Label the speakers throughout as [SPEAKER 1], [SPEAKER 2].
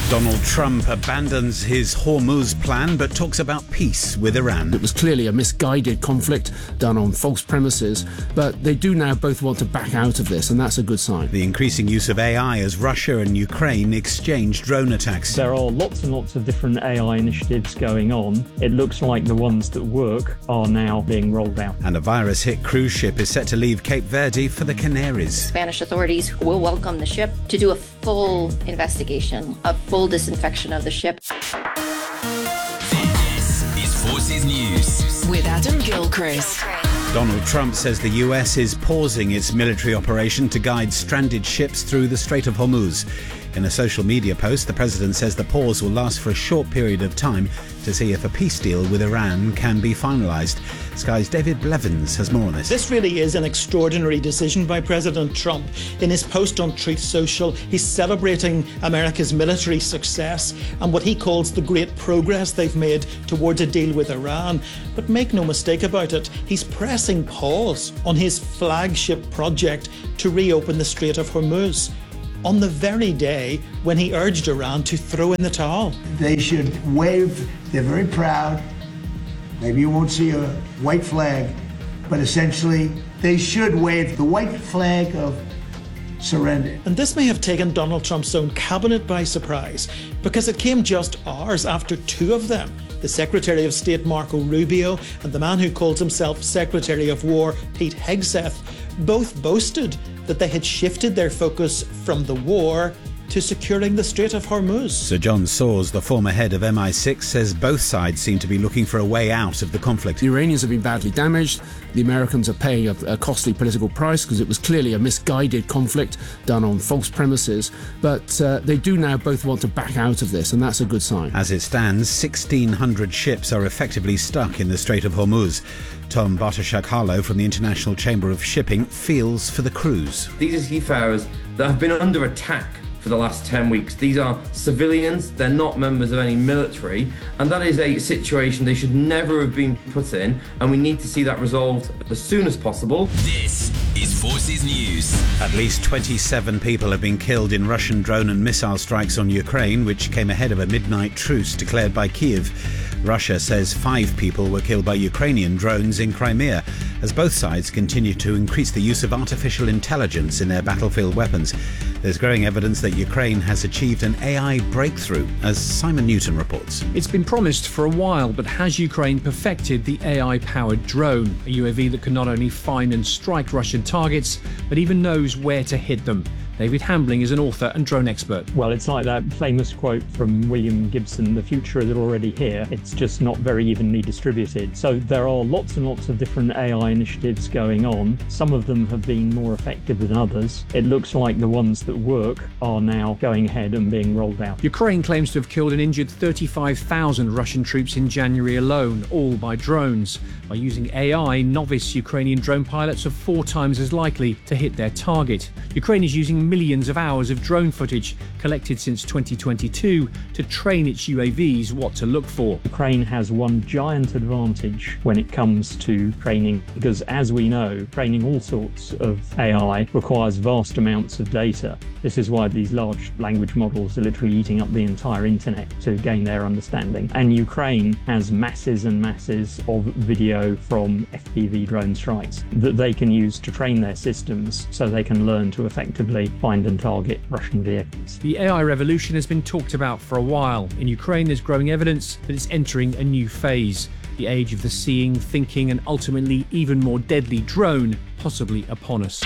[SPEAKER 1] Donald Trump abandons his Hormuz plan but talks about peace with Iran.
[SPEAKER 2] It was clearly a misguided conflict done on false premises, but they do now both want to back out of this, and that's a good sign.
[SPEAKER 1] The increasing use of AI as Russia and Ukraine exchange drone attacks.
[SPEAKER 3] There are lots and lots of different AI initiatives going on. It looks like the ones that work are now being rolled out.
[SPEAKER 1] And a virus-hit cruise ship is set to leave Cape Verde for the Canaries.
[SPEAKER 4] Spanish authorities will welcome the ship to do a full investigation, a full disinfection of the ship.
[SPEAKER 5] This is Forces News
[SPEAKER 6] with Adam Gilchrist.
[SPEAKER 1] Donald Trump says the US is pausing its military operation to guide stranded ships through the Strait of Hormuz. In a social media post, the president says the pause will last for a short period of time to see if a peace deal with Iran can be finalised. Sky's David Blevins has more on this.
[SPEAKER 7] This really is an extraordinary decision by President Trump. In his post on Truth Social, he's celebrating America's military success and what he calls the great progress they've made towards a deal with Iran. But make no mistake about it, he's pressing pause on his flagship project to reopen the Strait of Hormuz, on the very day when he urged Iran to throw in the towel.
[SPEAKER 8] They should wave. They're very proud. Maybe you won't see a white flag, but essentially they should wave the white flag of surrender.
[SPEAKER 7] And this may have taken Donald Trump's own cabinet by surprise, because it came just hours after two of them, the Secretary of State Marco Rubio and the man who calls himself Secretary of War Pete Hegseth, both boasted that they had shifted their focus from the war to securing the Strait of Hormuz.
[SPEAKER 1] Sir John Sawers, the former head of MI6, says both sides seem to be looking for a way out of the conflict.
[SPEAKER 2] The Iranians have been badly damaged. The Americans are paying a costly political price because it was clearly a misguided conflict done on false premises. But they do now both want to back out of this, and that's a good sign.
[SPEAKER 1] As it stands, 1,600 ships are effectively stuck in the Strait of Hormuz. Tom Bartoszak-Harlow from the International Chamber of Shipping feels for the crews.
[SPEAKER 9] These are seafarers that have been under attack for the last 10 weeks. These are civilians, they're not members of any military, and that is a situation they should never have been put in, and we need to see that resolved as soon as possible.
[SPEAKER 5] This is Forces News.
[SPEAKER 1] At least 27 people have been killed in Russian drone and missile strikes on Ukraine, which came ahead of a midnight truce declared by Kyiv. Russia says 5 people were killed by Ukrainian drones in Crimea, as both sides continue to increase the use of artificial intelligence in their battlefield weapons. There's growing evidence that Ukraine has achieved an AI breakthrough, as Simon Newton reports.
[SPEAKER 10] It's been promised for a while, but has Ukraine perfected the AI-powered drone, a UAV that can not only find and strike Russian targets, but even knows where to hit them? David Hambling is an author and drone expert.
[SPEAKER 3] Well, it's like that famous quote from William Gibson, "The future is already here. It's just not very evenly distributed." So there are lots and lots of different AI initiatives going on. Some of them have been more effective than others. It looks like the ones that work are now going ahead and being rolled out.
[SPEAKER 10] Ukraine claims to have killed and injured 35,000 Russian troops in January alone, all by drones. By using AI, novice Ukrainian drone pilots are 4 times as likely to hit their target. Ukraine is using millions of hours of drone footage collected since 2022 to train its UAVs what to look for.
[SPEAKER 3] Ukraine has one giant advantage when it comes to training, because as we know, training all sorts of AI requires vast amounts of data. This is why these large language models are literally eating up the entire internet to gain their understanding. And Ukraine has masses and masses of video from FPV drone strikes that they can use to train their systems so they can learn to effectively find and target Russian vehicles.
[SPEAKER 10] The AI revolution has been talked about for a while. In Ukraine, there's growing evidence that it's entering a new phase. The age of the seeing, thinking, and ultimately even more deadly drone possibly upon us.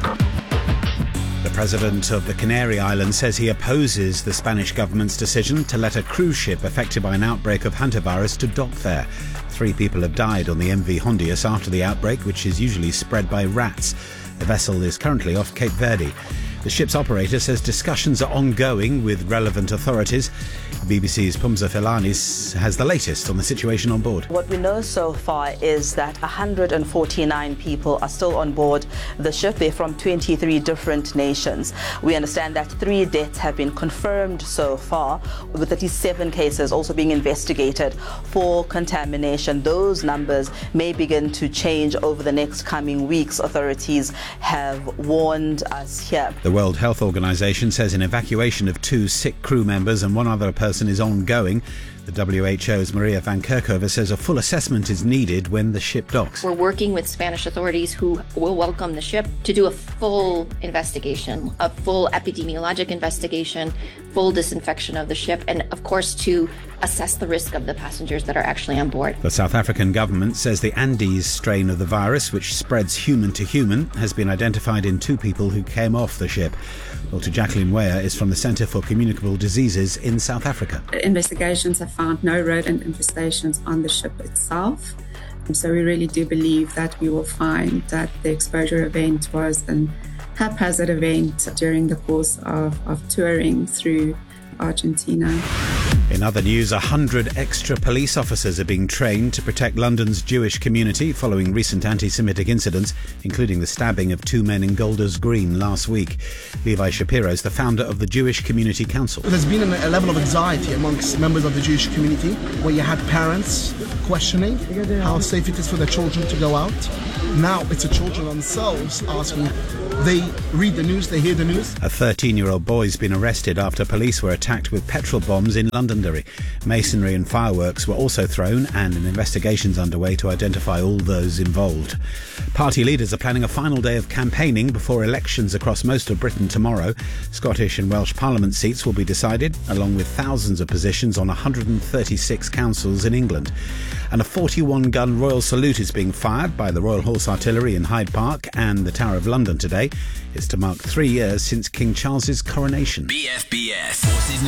[SPEAKER 1] The president of the Canary Islands says he opposes the Spanish government's decision to let a cruise ship affected by an outbreak of hantavirus to dock there. 3 people have died on the MV Hondius after the outbreak, which is usually spread by rats. The vessel is currently off Cape Verde. The ship's operator says discussions are ongoing with relevant authorities. BBC's Pumza Philanis has the latest on the situation on board.
[SPEAKER 11] What we know so far is that 149 people are still on board the ship. They're from 23 different nations. We understand that 3 deaths have been confirmed so far, with 37 cases also being investigated for contamination. Those numbers may begin to change over the next coming weeks, authorities have warned us here.
[SPEAKER 1] The The World Health Organization says an evacuation of 2 sick crew members and 1 other person is ongoing. The WHO's Maria Van Kerkhove says a full assessment is needed when the ship docks.
[SPEAKER 4] We're working with Spanish authorities who will welcome the ship to do a full investigation, a full epidemiologic investigation, full disinfection of the ship, and of course to assess the risk of the passengers that are actually on board.
[SPEAKER 1] The South African government says the Andes strain of the virus, which spreads human to human, has been identified in 2 people who came off the ship. Dr. Jacqueline Weyer is from the Centre for Communicable Diseases in South Africa.
[SPEAKER 6] Investigations have found no rodent infestations on the ship itself. So we really do believe that we will find that the exposure event was an haphazard event during the course of touring through Argentina.
[SPEAKER 1] In other news, 100 extra police officers are being trained to protect London's Jewish community following recent anti-Semitic incidents, including the stabbing of 2 men in Golders Green last week. Levi Shapiro is the founder of the Jewish Community Council.
[SPEAKER 12] There's been a level of anxiety amongst members of the Jewish community where you had parents questioning how safe it is for their children to go out. Now it's the children themselves asking. They read the news, they hear the news.
[SPEAKER 1] A 13-year-old boy's been arrested after police were attacked with petrol bombs in Londonderry. Masonry and fireworks were also thrown, and an investigation's underway to identify all those involved. Party leaders are planning a final day of campaigning before elections across most of Britain tomorrow. Scottish and Welsh Parliament seats will be decided, along with thousands of positions on 136 councils in England. And a 41-gun Royal Salute is being fired by the Royal Horse Artillery in Hyde Park and the Tower of London today. It's to mark 3 years since King Charles's coronation.
[SPEAKER 5] BFBS Forces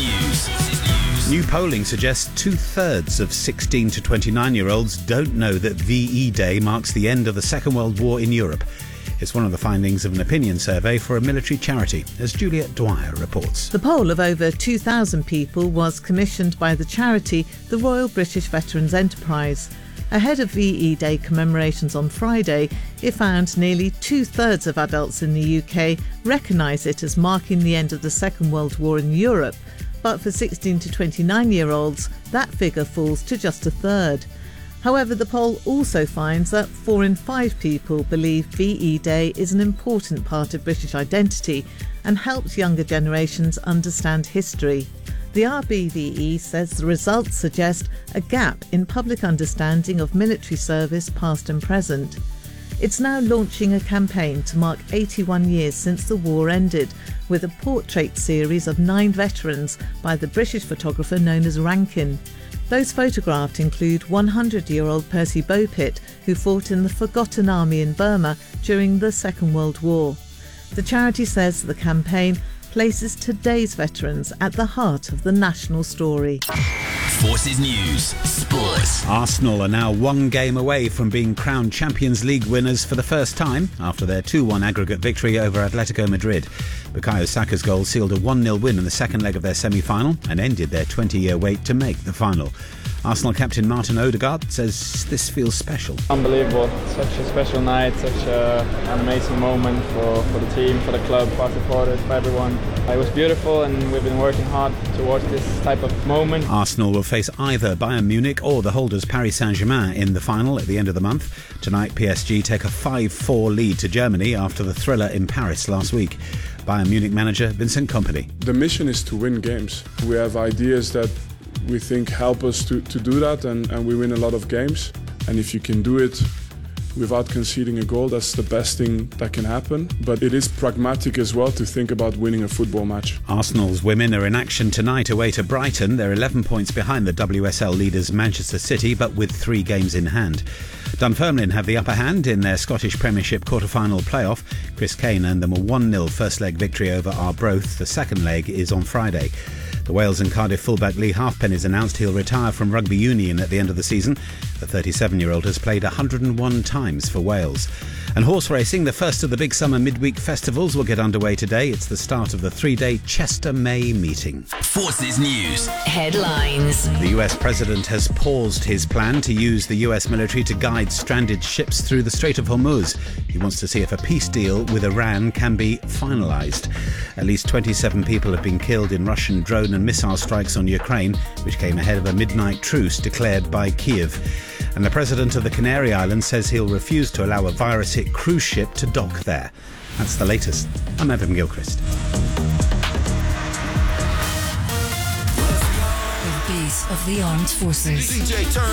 [SPEAKER 5] News.
[SPEAKER 1] New polling suggests 2/3 of 16 to 29-year-olds don't know that VE Day marks the end of the Second World War in Europe. It's one of the findings of an opinion survey for a military charity, as Juliet Dwyer reports.
[SPEAKER 13] The poll of over 2,000 people was commissioned by the charity, the Royal British Veterans Enterprise. Ahead of VE Day commemorations on Friday, it found nearly 2/3 of adults in the UK recognise it as marking the end of the Second World War in Europe. But for 16 to 29-year-olds, that figure falls to just 1/3. However, the poll also finds that 4 in 5 people believe VE Day is an important part of British identity and helps younger generations understand history. The RBVE says the results suggest a gap in public understanding of military service past and present. It's now launching a campaign to mark 81 years since the war ended, with a portrait series of 9 veterans by the British photographer known as Rankin. Those photographed include 100-year-old Percy Beaupitt, who fought in the Forgotten Army in Burma during the Second World War. The charity says the campaign places today's veterans at the heart of the national story.
[SPEAKER 5] Forces News Sports.
[SPEAKER 1] Arsenal are now 1 game away from being crowned Champions League winners for the first time after their 2-1 aggregate victory over Atletico Madrid. Bukayo Saka's goal sealed a 1-0 win in the second leg of their semi-final and ended their 20-year wait to make the final. Arsenal captain Martin Odegaard says this feels special.
[SPEAKER 14] Unbelievable. Such a special night, such an amazing moment for the team, for the club, for our supporters, for everyone. It was beautiful and we've been working hard towards this type of moment.
[SPEAKER 1] Arsenal will face either Bayern Munich or the holders Paris Saint-Germain in the final at the end of the month. Tonight PSG take a 5-4 lead to Germany after the thriller in Paris last week. Bayern Munich manager Vincent Kompany.
[SPEAKER 15] The mission is to win games. We have ideas that we think help us to do that, and we win a lot of games. And if you can do it without conceding a goal, that's the best thing that can happen. But it is pragmatic as well to think about winning a football match.
[SPEAKER 1] Arsenal's women are in action tonight away to Brighton. They're 11 points behind the WSL leaders Manchester City, but with 3 games in hand. Dunfermline have the upper hand in their Scottish Premiership quarter-final playoff. Chris Kane earned them a 1-0 first-leg victory over Arbroath. The second leg is on Friday. The Wales and Cardiff fullback Lee Halfpenny's announced he'll retire from rugby union at the end of the season. The 37-year-old has played 101 times for Wales. And horse racing, the first of the big summer midweek festivals, will get underway today. It's the start of the 3-day Chester May meeting.
[SPEAKER 5] Forces News
[SPEAKER 16] Headlines.
[SPEAKER 1] The US president has paused his plan to use the US military to guide stranded ships through the Strait of Hormuz. He wants to see if a peace deal with Iran can be finalised. At least 27 people have been killed in Russian drone and missile strikes on Ukraine, which came ahead of a midnight truce declared by Kyiv. And the president of the Canary Islands says he'll refuse to allow a virus-hit cruise ship to dock there. That's the latest. I'm Evan Gilchrist.
[SPEAKER 16] The beat of the armed forces.
[SPEAKER 17] DJ, turn